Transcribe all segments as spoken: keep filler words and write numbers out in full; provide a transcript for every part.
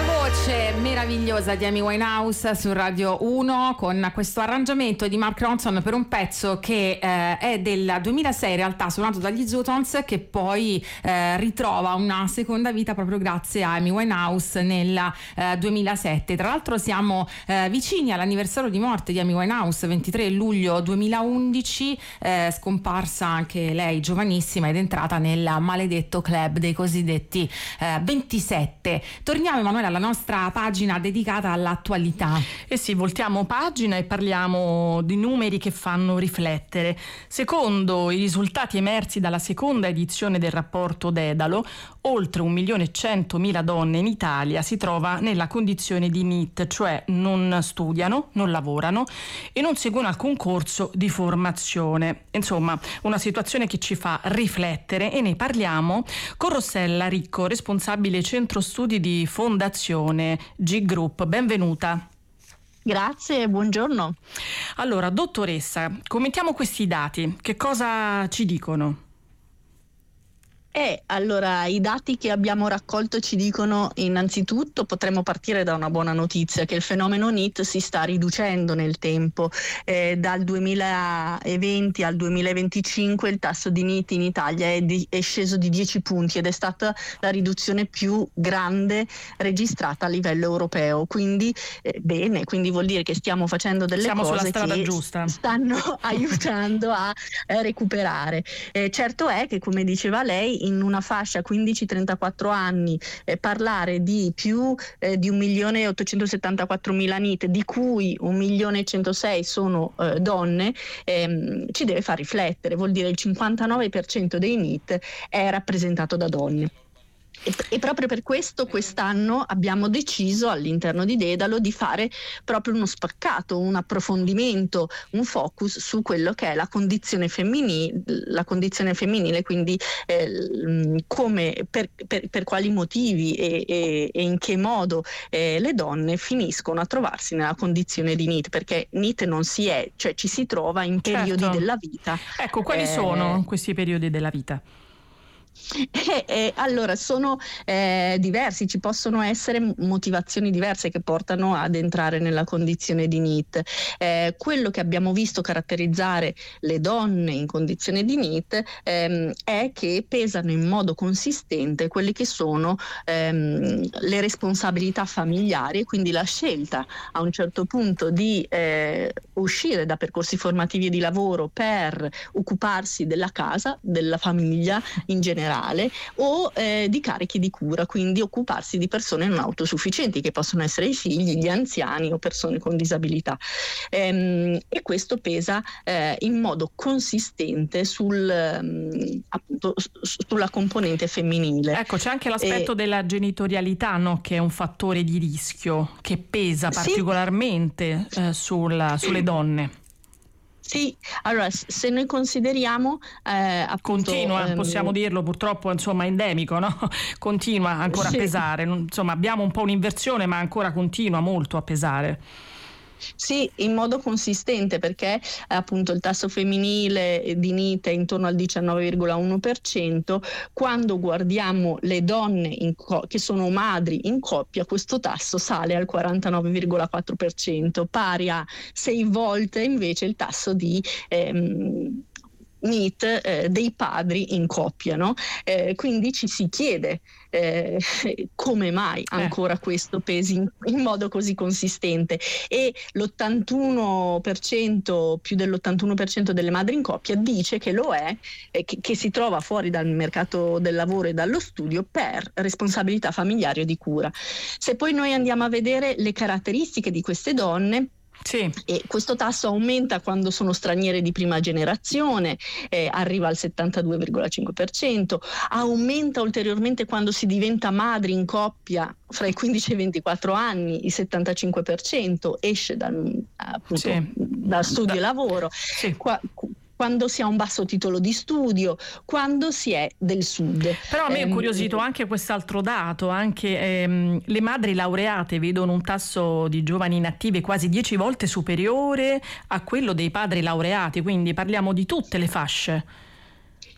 Voce meravigliosa di Amy Winehouse su Radio uno con questo arrangiamento di Mark Ronson per un pezzo che eh, è del duemilasei, in realtà suonato dagli Zootons, che poi eh, ritrova una seconda vita proprio grazie a Amy Winehouse nel eh, duemilasette. Tra l'altro siamo eh, vicini all'anniversario di morte di Amy Winehouse, ventitré luglio duemilaundici, eh, scomparsa anche lei giovanissima ed entrata nel maledetto club dei cosiddetti eh, ventisette. Torniamo, Emanuele, alla nostra pagina dedicata all'attualità. E sì, voltiamo pagina e parliamo di numeri che fanno riflettere. Secondo i risultati emersi dalla seconda edizione del rapporto Dedalo, oltre un milione e centomila donne in Italia si trova nella condizione di N I T, cioè non studiano, non lavorano e non seguono alcun corso di formazione. Insomma, una situazione che ci fa riflettere, e ne parliamo con Rossella Ricco, responsabile centro studi di Fondazione G Group. Benvenuta. Grazie, buongiorno. Allora, dottoressa, commentiamo questi dati. Che cosa ci dicono? Eh, allora, i dati che abbiamo raccolto ci dicono, innanzitutto, potremmo partire da una buona notizia, che il fenomeno N I T si sta riducendo nel tempo. Eh, dal duemilaventi al duemilaventicinque il tasso di N I T in Italia è, di, è sceso di dieci punti ed è stata la riduzione più grande registrata a livello europeo. Quindi, eh, bene, quindi vuol dire che stiamo facendo delle Siamo cose sulla strada che giusta. stanno aiutando a eh, recuperare. Eh, certo è che, come diceva lei, in una fascia quindici trentaquattro anni eh, parlare di più eh, di un milione e ottocentosettantaquattromila N I T, di cui un milione e centosei sono eh, donne, ehm, ci deve far riflettere. Vuol dire il cinquantanove per cento dei N I T è rappresentato da donne. E, e proprio per questo quest'anno abbiamo deciso all'interno di Dedalo di fare proprio uno spaccato, un approfondimento, un focus su quello che è la condizione femminile, la condizione femminile, quindi eh, come, per, per, per quali motivi e, e, e in che modo eh, le donne finiscono a trovarsi nella condizione di N I T, perché N I T non si è, cioè ci si trova in periodi certo. della vita. Ecco, quali eh, sono questi periodi della vita? Eh, eh, allora sono eh, diversi, ci possono essere motivazioni diverse che portano ad entrare nella condizione di N I T. Eh, quello che abbiamo visto caratterizzare le donne in condizione di N I T ehm, è che pesano in modo consistente quelle che sono ehm, le responsabilità familiari, e quindi la scelta a un certo punto di eh, uscire da percorsi formativi e di lavoro per occuparsi della casa, della famiglia in generale, o eh, di carichi di cura, quindi occuparsi di persone non autosufficienti, che possono essere i figli, gli anziani o persone con disabilità. Ehm, e questo pesa eh, in modo consistente sul, um, appunto, sulla componente femminile. Ecco, c'è anche l'aspetto e... della genitorialità, no? Che è un fattore di rischio che pesa particolarmente sì. eh, sulla, sulle donne. Sì, allora se noi consideriamo eh, appunto, continua, ehm, possiamo dirlo, purtroppo insomma endemico, no? Continua ancora sì. a pesare, insomma abbiamo un po' un'inversione, ma ancora continua molto a pesare. Sì, in modo consistente, perché appunto il tasso femminile di N I T è intorno al diciannove virgola uno per cento. Quando guardiamo le donne in co- che sono madri in coppia, questo tasso sale al quarantanove virgola quattro per cento, pari a sei volte invece il tasso di ehm, N I T eh, dei padri in coppia, no? Eh, quindi ci si chiede eh, come mai ancora eh. questo pesi in, in modo così consistente, e l'ottantuno per cento, più dell'ottantuno per cento delle madri in coppia dice che lo è, eh, che, che si trova fuori dal mercato del lavoro e dallo studio per responsabilità familiari o di cura. Se poi noi andiamo a vedere le caratteristiche di queste donne, sì. E questo tasso aumenta quando sono straniere di prima generazione, eh, arriva al settantadue virgola cinque per cento, aumenta ulteriormente quando si diventa madri in coppia fra i quindici e i ventiquattro anni, il settantacinque per cento esce dal, appunto, sì. da studio da, e lavoro. Sì. Qua, quando si ha un basso titolo di studio, quando si è del sud. Però a me è incuriosito anche quest'altro dato, anche ehm, le madri laureate vedono un tasso di giovani inattive quasi dieci volte superiore a quello dei padri laureati, quindi parliamo di tutte le fasce.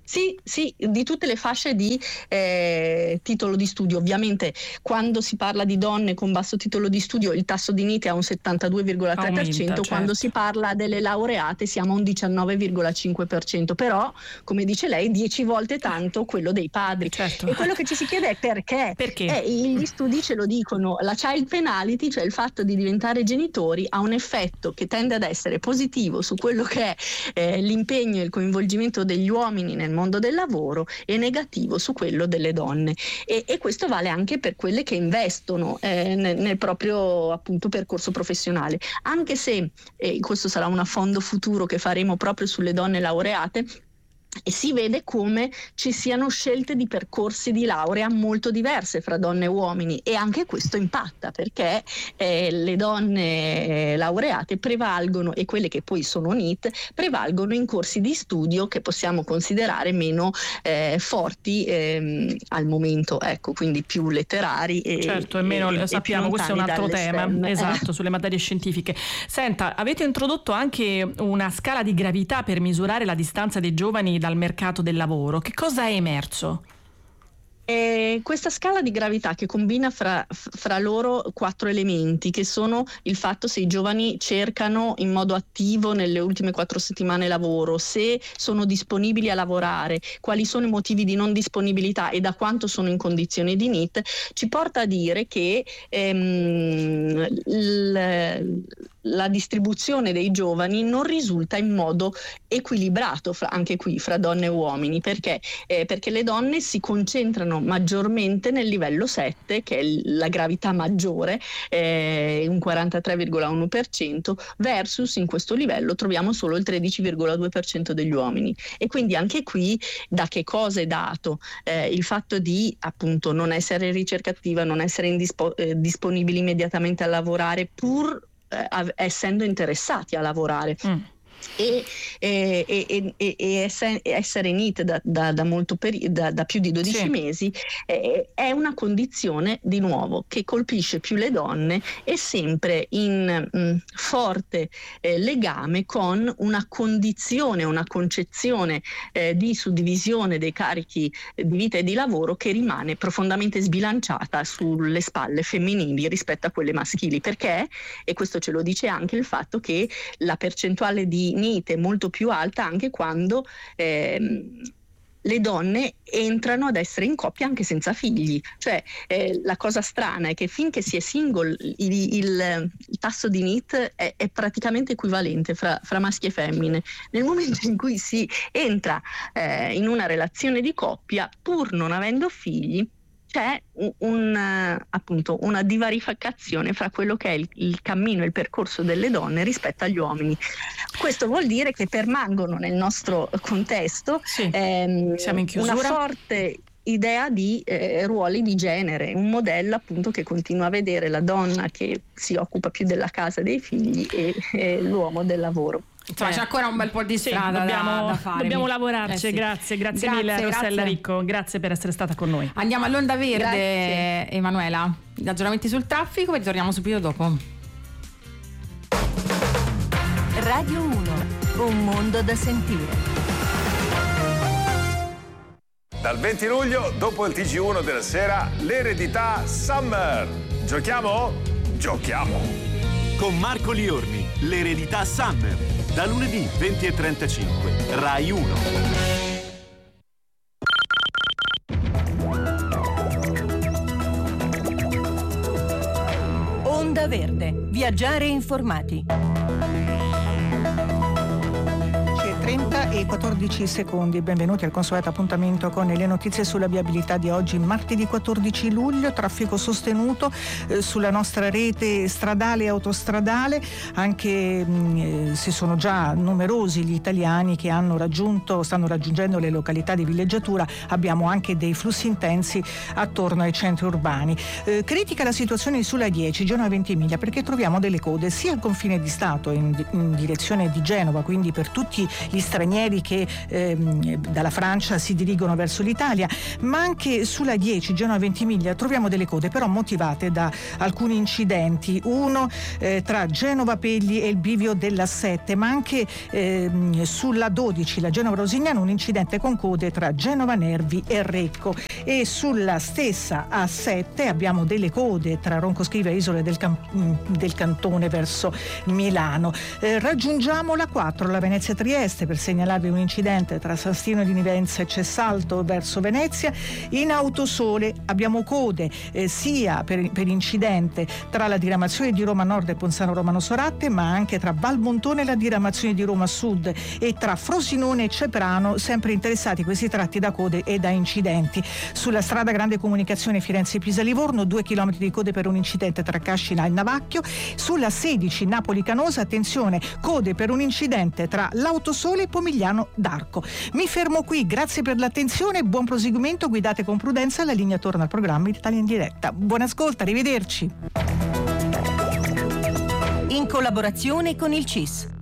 Sì, sì, di tutte le fasce di eh, titolo di studio. Ovviamente quando si parla di donne con basso titolo di studio il tasso di N I T è a un settantadue virgola tre per cento, Aumenta, quando certo. si parla delle laureate siamo a un diciannove virgola cinque per cento, però come dice lei dieci volte tanto quello dei padri. Certo. E quello che ci si chiede è perché. Perché? Eh, gli studi ce lo dicono, la child penality, cioè il fatto di diventare genitori, ha un effetto che tende ad essere positivo su quello che è eh, l'impegno e il coinvolgimento degli uomini nel mondo del lavoro e negativo su quello delle donne, e, e questo vale anche per quelle che investono eh, nel, nel proprio appunto percorso professionale, anche se eh, questo sarà un affondo futuro che faremo proprio sulle donne laureate. E si vede come ci siano scelte di percorsi di laurea molto diverse fra donne e uomini, e anche questo impatta perché eh, le donne laureate prevalgono, e quelle che poi sono N I T prevalgono in corsi di studio che possiamo considerare meno eh, forti ehm, al momento, ecco, quindi più letterari e, certo, e meno e, sappiamo, e questo è un altro tema, STEM. esatto, sulle materie scientifiche. Senta, avete introdotto anche una scala di gravità per misurare la distanza dei giovani dal mercato del lavoro. Che cosa è emerso? Eh, questa scala di gravità che combina fra, fra loro quattro elementi, che sono il fatto se i giovani cercano in modo attivo nelle ultime quattro settimane lavoro, se sono disponibili a lavorare, quali sono i motivi di non disponibilità e da quanto sono in condizioni di N I T, ci porta a dire che ehm, l, la distribuzione dei giovani non risulta in modo equilibrato fra, anche qui fra donne e uomini, perché eh, perché le donne si concentrano maggiormente nel livello sette, che è la gravità maggiore, eh, un quarantatré virgola uno per cento, versus in questo livello troviamo solo il tredici virgola due per cento degli uomini. E quindi anche qui da che cosa è dato eh, il fatto di appunto non essere ricercativa, non essere indispo- eh, disponibili immediatamente a lavorare pur eh, essendo interessati a lavorare. Mm. E, e, e, e, e essere N I T da, da, da, molto peri- da, da più di dodici sì. mesi eh, è una condizione di nuovo che colpisce più le donne e sempre in mh, forte eh, legame con una condizione, una concezione eh, di suddivisione dei carichi di vita e di lavoro che rimane profondamente sbilanciata sulle spalle femminili rispetto a quelle maschili. Perché? E questo ce lo dice anche il fatto che la percentuale di N I T è molto più alta anche quando ehm, le donne entrano ad essere in coppia anche senza figli. Cioè eh, la cosa strana è che finché si è single il, il, il tasso di N I T è, è praticamente equivalente fra, fra maschi e femmine. Nel momento in cui si entra eh, in una relazione di coppia, pur non avendo figli, c'è un, un, appunto una divaricazione fra quello che è il, il cammino e il percorso delle donne rispetto agli uomini. Questo vuol dire che permangono nel nostro contesto sì, ehm, siamo in chiusura. Una forte idea di eh, ruoli di genere, un modello appunto che continua a vedere la donna che si occupa più della casa e dei figli e, e l'uomo del lavoro. Insomma, eh. c'è ancora un bel po' di strada sì, dobbiamo, da, da fare. Dobbiamo lavorarci, eh sì. grazie, grazie, grazie mille Rossella grazie. Ricco, grazie per essere stata con noi. Andiamo all'Onda Verde, grazie. Emanuela. Gli aggiornamenti sul traffico e torniamo subito dopo. Radio uno, un mondo da sentire. Dal venti luglio, dopo il T G uno della sera, l'eredità Summer. Giochiamo? Giochiamo! Con Marco Liorni, l'eredità Summer. Da lunedì venti e trentacinque, Rai uno. Onda Verde, viaggiare informati. trenta e quattordici secondi, benvenuti al consueto appuntamento con le notizie sulla viabilità di oggi, martedì quattordici luglio. Traffico sostenuto eh, sulla nostra rete stradale e autostradale, anche mh, eh, si sono già numerosi gli italiani che hanno raggiunto, stanno raggiungendo le località di villeggiatura. Abbiamo anche dei flussi intensi attorno ai centri urbani. Eh, critica la situazione sulla dieci Genova-Ventimiglia, perché troviamo delle code sia al confine di Stato in, in direzione di Genova, quindi per tutti gli stranieri stranieri che ehm, dalla Francia si dirigono verso l'Italia, ma anche sulla dieci Genova-Ventimiglia troviamo delle code, però motivate da alcuni incidenti, uno eh, tra Genova-Pegli e il bivio della sette, ma anche ehm, sulla dodici, la Genova-Rosignano, un incidente con code tra Genova-Nervi e Recco, e sulla stessa A sette abbiamo delle code tra Roncoscrivia e Isole del, Cam- del Cantone verso Milano. Eh, raggiungiamo la quattro, la Venezia-Trieste, per segnalarvi un incidente tra Sastino di Nivenza e Cessalto verso Venezia. In Autosole abbiamo code eh, sia per, per incidente tra la diramazione di Roma Nord e Ponzano Romano Soratte, ma anche tra Valmontone e la diramazione di Roma Sud, e tra Frosinone e Ceprano, sempre interessati questi tratti da code e da incidenti. Sulla strada Grande Comunicazione Firenze-Pisa-Livorno, due chilometri di code per un incidente tra Cascina e Navacchio. Sulla sedici Napoli-Canosa, attenzione, code per un incidente tra l'Autosole e Pomigliano d'Arco. Mi fermo qui, grazie per l'attenzione, buon proseguimento, guidate con prudenza, la linea torna al programma Italia in diretta. Buon ascolto, arrivederci. In collaborazione con il C I S.